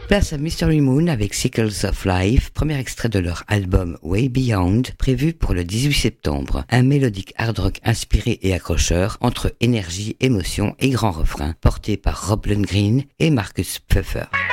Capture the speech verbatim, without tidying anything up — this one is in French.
Place à Mystery Moon avec Cycles of Life, premier extrait de leur album Way Beyond, prévu pour le dix-huit septembre. Un mélodique hard rock inspiré et accrocheur, entre énergie, émotion et grand refrain, porté par Rob Lundgren et Marcus Pfeffer.